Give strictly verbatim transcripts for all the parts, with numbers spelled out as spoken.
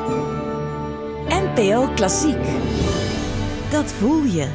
N P O Klassiek. Dat voel je.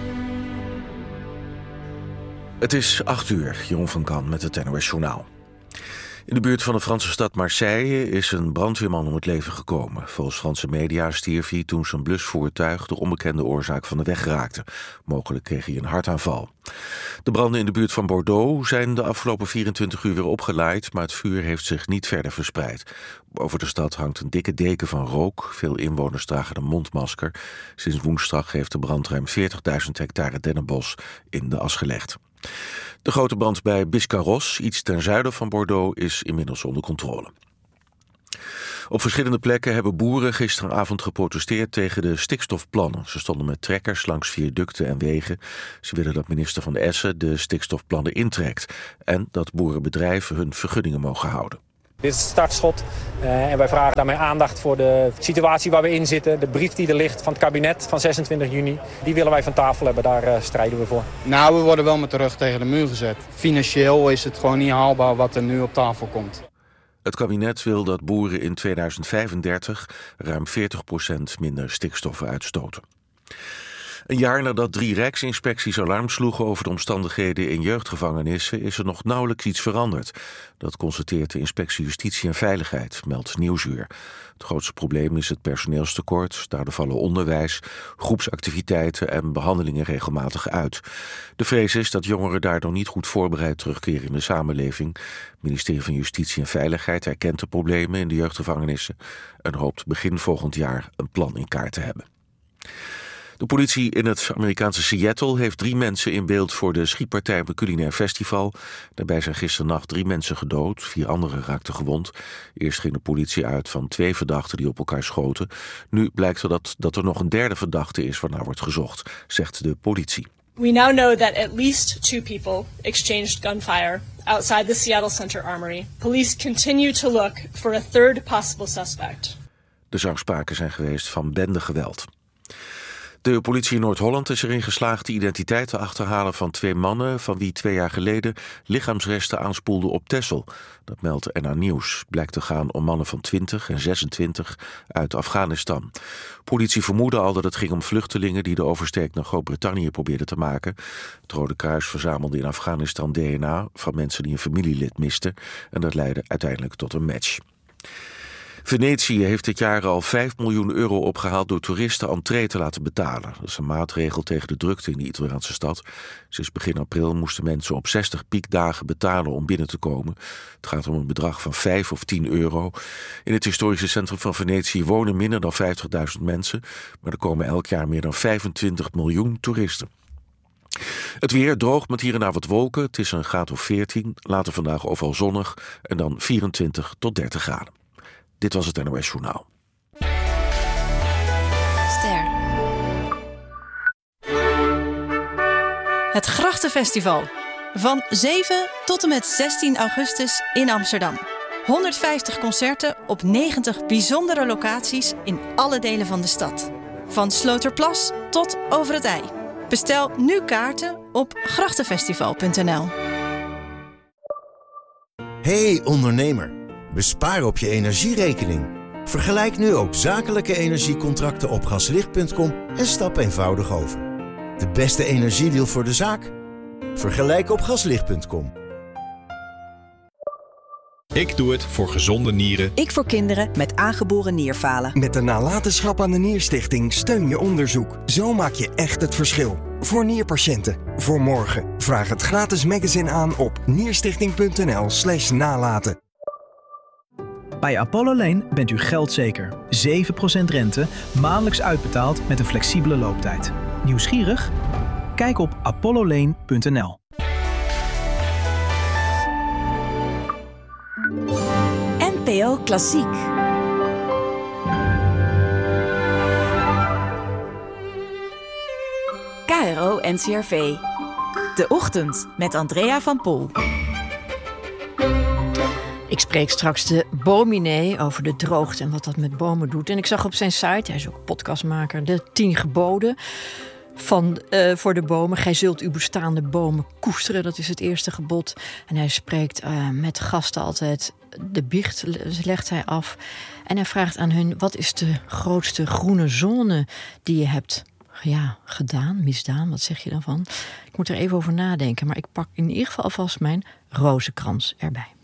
Het is acht uur, Jeroen van Kan met het N O S Journaal. In de buurt van de Franse stad Marseille is een brandweerman om het leven gekomen. Volgens Franse media stierf hij toen zijn blusvoertuig de onbekende oorzaak van de weg raakte. Mogelijk kreeg hij een hartaanval. De branden in de buurt van Bordeaux zijn de afgelopen vierentwintig uur weer opgelaaid, maar het vuur heeft zich niet verder verspreid. Boven de stad hangt een dikke deken van rook. Veel inwoners dragen een mondmasker. Sinds woensdag heeft de brand ruim veertigduizend hectare dennenbos in de as gelegd. De grote brand bij Biscarrosse, iets ten zuiden van Bordeaux, is inmiddels onder controle. Op verschillende plekken hebben boeren gisteravond geprotesteerd tegen de stikstofplannen. Ze stonden met trekkers langs viaducten en wegen. Ze willen dat minister Van Essen de stikstofplannen intrekt en dat boerenbedrijven hun vergunningen mogen houden. Dit is het startschot uh, en wij vragen daarmee aandacht voor de situatie waar we in zitten. De brief die er ligt van het kabinet van zesentwintig juni, die willen wij van tafel hebben, daar uh, strijden we voor. Nou, we worden wel met de rug tegen de muur gezet. Financieel is het gewoon niet haalbaar wat er nu op tafel komt. Het kabinet wil dat boeren in tweeduizend vijfendertig ruim veertig procent minder stikstoffen uitstoten. Een jaar nadat drie rijksinspecties alarm sloegen over de omstandigheden in jeugdgevangenissen is er nog nauwelijks iets veranderd. Dat constateert de Inspectie Justitie en Veiligheid, meldt Nieuwsuur. Het grootste probleem is het personeelstekort. Daardoor vallen onderwijs, groepsactiviteiten en behandelingen regelmatig uit. De vrees is dat jongeren daardoor niet goed voorbereid terugkeren in de samenleving. Het ministerie van Justitie en Veiligheid herkent de problemen in de jeugdgevangenissen en hoopt begin volgend jaar een plan in kaart te hebben. De politie in het Amerikaanse Seattle heeft drie mensen in beeld voor de schietpartij op een culinair festival. Daarbij zijn gisternacht drie mensen gedood, vier anderen raakten gewond. Eerst ging de politie uit van twee verdachten die op elkaar schoten. Nu blijkt er dat, dat er nog een derde verdachte is waarnaar wordt gezocht, zegt de politie. We now know that at least two people exchanged gunfire outside the Seattle Center Armory. Police continue to look for a third possible suspect. Er zou sprake zijn geweest van bendegeweld. De politie in Noord-Holland is erin geslaagd de identiteit te achterhalen van twee mannen van wie twee jaar geleden lichaamsresten aanspoelden op Texel. Dat meldt N A Nieuws. Blijkt te gaan om mannen van twintig en zesentwintig uit Afghanistan. Politie vermoedde al dat het ging om vluchtelingen die de oversteek naar Groot-Brittannië probeerden te maken. Het Rode Kruis verzamelde in Afghanistan D N A van mensen die een familielid misten en dat leidde uiteindelijk tot een match. Venetië heeft dit jaar al vijf miljoen euro opgehaald door toeristen entree te laten betalen. Dat is een maatregel tegen de drukte in de Italiaanse stad. Sinds begin april moesten mensen op zestig piekdagen betalen om binnen te komen. Het gaat om een bedrag van vijf of tien euro. In het historische centrum van Venetië wonen minder dan vijftigduizend mensen, maar er komen elk jaar meer dan vijfentwintig miljoen toeristen. Het weer droog met hier en daar wat wolken. Het is een graad of veertien. Later vandaag overal zonnig en dan vierentwintig tot dertig graden. Dit was het N O S Journaal. Ster. Het Grachtenfestival. Van zeven tot en met zestien augustus in Amsterdam. honderdvijftig concerten op negentig bijzondere locaties in alle delen van de stad. Van Sloterplas tot Over het IJ. Bestel nu kaarten op grachtenfestival punt n l. Hey ondernemer, bespaar op je energierekening. Vergelijk nu ook zakelijke energiecontracten op gaslicht punt com en stap eenvoudig over. De beste energiedeal voor de zaak? Vergelijk op gaslicht punt com. Ik doe het voor gezonde nieren. Ik voor kinderen met aangeboren nierfalen. Met de nalatenschap aan de Nierstichting steun je onderzoek. Zo maak je echt het verschil. Voor nierpatiënten. Voor morgen. Vraag het gratis magazine aan op nierstichting punt n l slash nalaten. Bij Apollo Lane bent u geldzeker. zeven procent rente, maandelijks uitbetaald met een flexibele looptijd. Nieuwsgierig? Kijk op apollo lane punt n l. N P O Klassiek. K R O N C R V. De Ochtend met Andrea van Pol. Ik spreek straks de Bominee over de droogte en wat dat met bomen doet. En ik zag op zijn site, hij is ook podcastmaker, de tien geboden van, uh, voor de bomen. Gij zult uw bestaande bomen koesteren, dat is het eerste gebod. En hij spreekt uh, met gasten altijd de biecht legt hij af. En hij vraagt aan hun, wat is de grootste groene zone die je hebt ja, gedaan, misdaan? Wat zeg je dan van? Ik moet er even over nadenken, maar ik pak in ieder geval alvast mijn rozenkrans erbij.